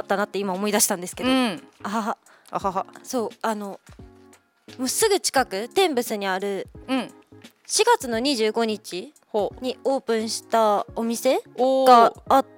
ったなって今思い出したんですけど、あはは、 あはは。 そうもうすぐ近く天仏にある4月の25日にオープンしたお店があって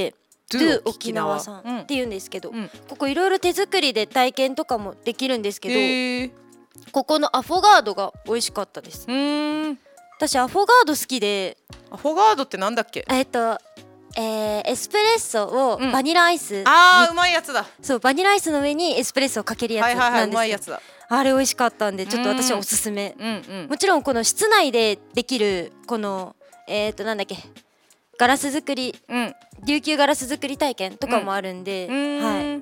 、Do 沖縄さんっていうんですけど、ここいろいろ手作りで体験とかもできるんですけど、ここのアフォガードが美味しかったです。私アフォガード好きで。 アフォガードってなんだっけ？ エスプレッソをバニラアイス、 うまいやつだ。 そう、バニラアイスの上にエスプレッソをかけるやつなんですよ。あれ美味しかったんで、ちょっと私はおすすめ。もちろんこの室内でできるこのなんだっけ、ガラス作り、琉球ガラス作り体験とかもあるんで、はい、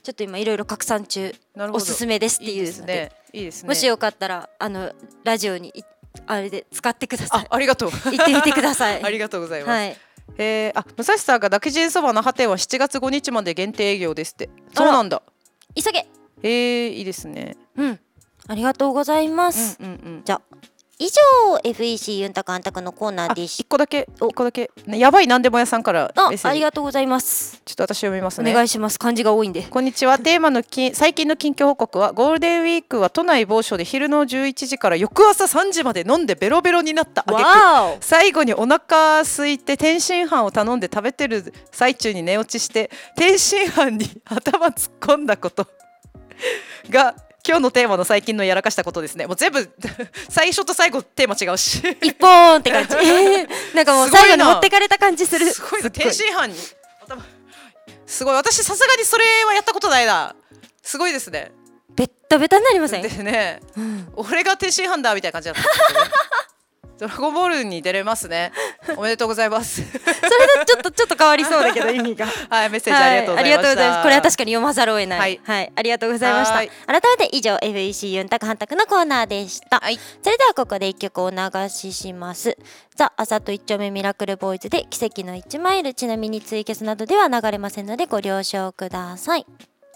ちょっと今いろいろ拡散中、おすすめですっていうので、もしよかったらラジオにあれで使ってください。 ありがとう。 行ってみてください。 ありがとうございます。武蔵さんがだけじんそば那覇店は7月5日まで限定営業ですって。そうなんだ。 急げ。 いいですね。 ありがとうございます。じゃあ以上 FEC ユンタカンタクのコーナーでした。 1個だけやばいなんでも屋さんからありがとうございます。 ちょっと私読みますね。 お願いします。漢字が多いんで。 こんにちは。テーマの最近の近況報告は、ゴールデンウィークは都内某所で昼の11時から翌朝3時まで飲んでベロベロになった挙句、最後にお腹空いて天津飯を頼んで食べてる最中に寝落ちして天津飯に頭突っ込んだことが今日のテーマの最近のやらかしたことですね。もう全部最初と最後テーマ違うし一本って感じなんかもう最後に持ってかれた感じする。 すごいな。天津飯に頭、すごい。私さすがにそれはやったことないな。すごいですね。 ベッタベタになりませんですね、俺が天津飯だみたいな感じだったんですけどねドラゴンボールに出れますね。おめでとうございますそれでちょっと変わりそうだけど意味がはい、メッセージありがとうございました。 これは確かに読まざるを得ない。はい、ありがとうございました。改めて以上 FEC ユンタクハンタクのコーナーでした。それではここで一曲お流しします。ザ・あさと一丁目ミラクルボーイズで奇跡の1マイル。ちなみにツイキャスなどでは流れませんのでご了承ください。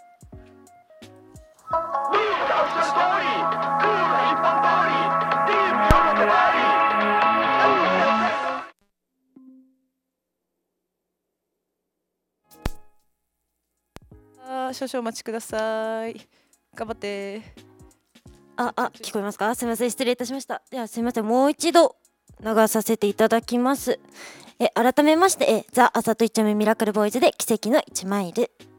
少々お待ちください。頑張って。 聞こえますか？すみません、失礼いたしました。ではすみません、もう一度流させていただきます。改めましてザ・あさと一丁目ミラクルボーイズで奇跡の1マイル。